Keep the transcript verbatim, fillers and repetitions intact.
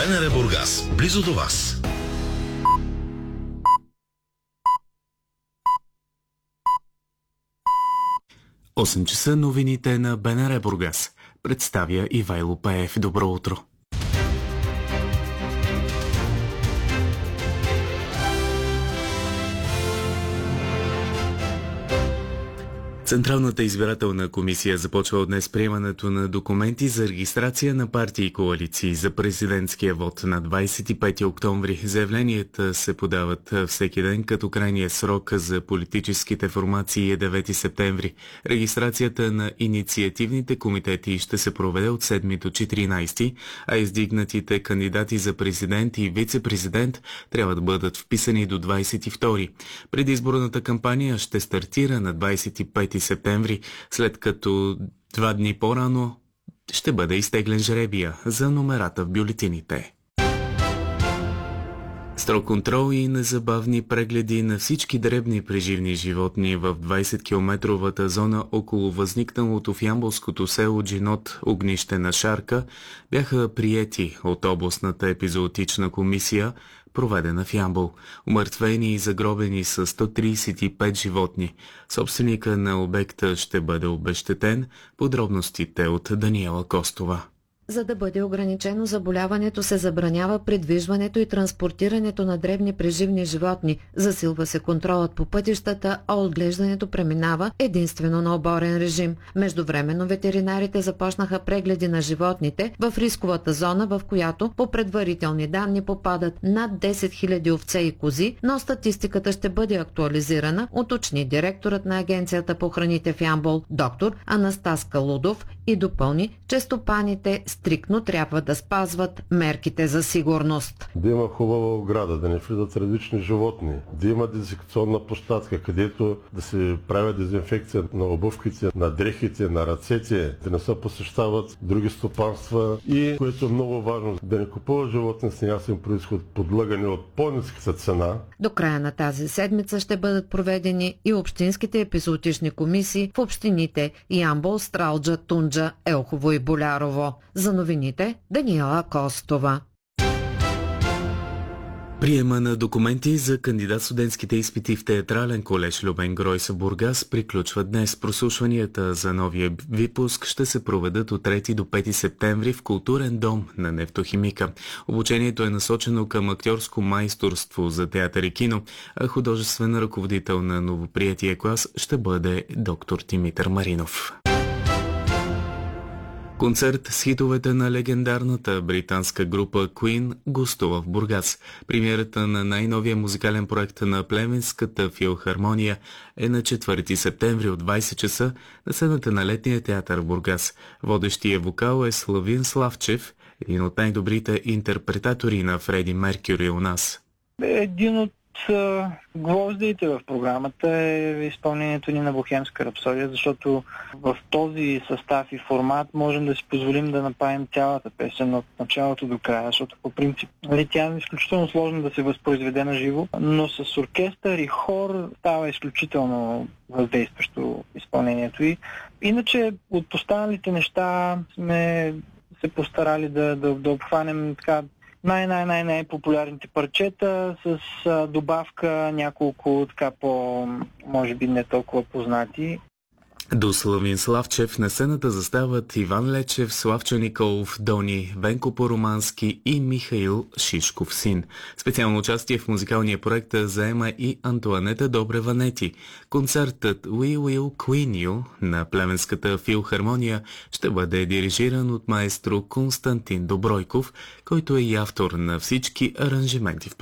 БНР Бургас, близо до вас. осем часа, новините на БНР Бургас. Представя Ивайло Пеев. Добро утро. Централната избирателна комисия започва от днес приемането на документи за регистрация на партии и коалиции за президентския вод на двадесет и пети октомври. Заявленията се подават всеки ден, като крайният срок за политическите формации е девети септември. Регистрацията на инициативните комитети ще се проведе от седми до четиринадесети, а издигнатите кандидати за президент и вице-президент трябва да бъдат вписани до двадесет и втори. Предизборната кампания ще стартира на двадесет и пети септември, след като два дни по-рано ще бъде изтеглен жребия за номерата в бюлетините. Строг контрол и незабавни прегледи на всички дребни преживни животни в двадесеткилометровата зона около възникналото в ямболското село Джинот огнище на шарка бяха приети от областната епизоотична комисия, проведена в Ямбол. Умъртвени и загробени са сто тридесет и пет животни. Собственика на обекта ще бъде обезщетен. Подробностите от Даниела Костова. За да бъде ограничено заболяването, се забранява придвижването и транспортирането на дребни преживни животни. Засилва се контролът по пътищата, а отглеждането преминава единствено на оборен режим. Междувременно ветеринарите започнаха прегледи на животните в рисковата зона, в която по предварителни данни попадат над десет хиляди овце и кози, но статистиката ще бъде актуализирана, уточни директорът на Агенцията по храните в Ямбол, доктор Анастас Калудов, и допълни, че стопаните стриктно трябва да спазват мерките за сигурност. Да има хубава ограда, да не влизат различни животни, да има дезинфекционна площадка, където да се прави дезинфекция на обувките, на дрехите, на ръцете, да не се посещават други стопанства и, което е много важно, да не купуват животни с неясен произход, подлагани от по-ниската цена. До края на тази седмица ще бъдат проведени и общинските епизоотични комисии в общините Ямбол, Стралджа, Тунджа, Елхово и Болярово. За новините Даниела Костова. Приема на документи за кандидат студентските изпити в театрален колеж Любен Гройс Бургас приключва днес. Прослушванията за новия випуск ще се проведат от трети до пети септември в културен дом на Нефтохимика. Обучението е насочено към актьорско майсторство за театър и кино, а художествен ръководител на новоприетия клас ще бъде доктор Димитър Маринов. Концерт с хитовете на легендарната британска група Queen гостува в Бургас. Премиерата на най-новия музикален проект на Плевенската филхармония е на четвърти септември от двадесет часа на сцената на Летния театър в Бургас. Водещия вокал е Славин Славчев, един от най-добрите интерпретатори на Фреди Меркюри у нас. Един от гвоздиите в програмата е изпълнението ни на Бохемска рапсодия, защото в този състав и формат можем да си позволим да направим цялата песен от началото до края, защото по принцип нали, тя е изключително сложно да се възпроизведе на живо, но с оркестър и хор става изключително въздействащо изпълнението й. Иначе от останалите неща сме се постарали да, да, да обхванем така най-най-най-най популярните парчета с а, добавка няколко така по, може би не толкова познати. До Славин Славчев на сцената застават Иван Лечев, Славчо Николов, Дони, Венко Поромански и Михаил Шишков син. Специално участие в музикалния проект заема и Антуанета Добре-Ванети. Концертът We Will Queen You на Плевенската филхармония ще бъде дирижиран от маестро Константин Добройков, който е и автор на всички аранжименти в